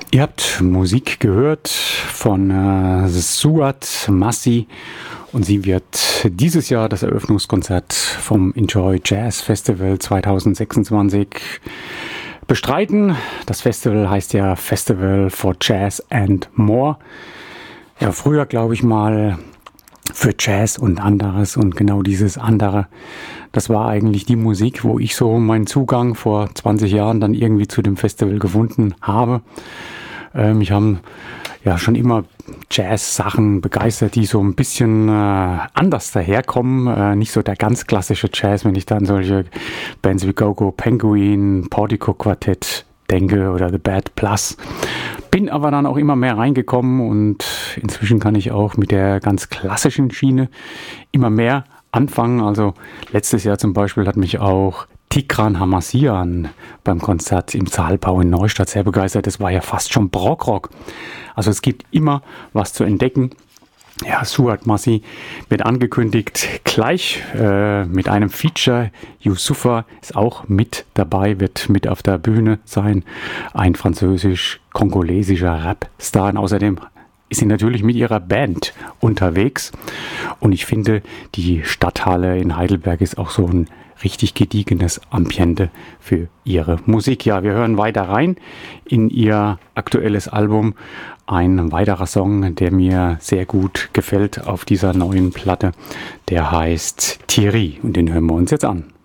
Ihr habt Musik gehört von Suat Massi und sie wird dieses Jahr das Eröffnungskonzert vom Enjoy Jazz Festival 2026 bestreiten. Das Festival heißt ja Festival for Jazz and More. Ja, früher glaube ich mal für Jazz und anderes, und genau dieses andere, das war eigentlich die Musik, wo ich so meinen Zugang vor 20 Jahren dann irgendwie zu dem Festival gefunden habe. Mich haben ja schon immer Jazz-Sachen begeistert, die so ein bisschen anders daherkommen. Nicht so der ganz klassische Jazz, wenn ich dann solche Bands wie Go-Go Penguin, Portico Quartett denke oder The Bad Plus. Bin aber dann auch immer mehr reingekommen und inzwischen kann ich auch mit der ganz klassischen Schiene immer mehr anfangen. Also letztes Jahr zum Beispiel hat mich auch Tigran Hamasyan beim Konzert im Saalbau in Neustadt sehr begeistert. Das war ja fast schon Prog-Rock. Also es gibt immer was zu entdecken. Ja, Suat Massi wird angekündigt, gleich mit einem Feature. Youssoupha ist auch mit dabei, wird mit auf der Bühne sein. Ein französisch-kongolesischer Rap-Star. Und außerdem ist sie natürlich mit ihrer Band unterwegs. Und ich finde, die Stadthalle in Heidelberg ist auch so ein richtig gediegenes Ambiente für ihre Musik. Ja, wir hören weiter rein in ihr aktuelles Album. Ein weiterer Song, der mir sehr gut gefällt auf dieser neuen Platte, der heißt Thierry und den hören wir uns jetzt an.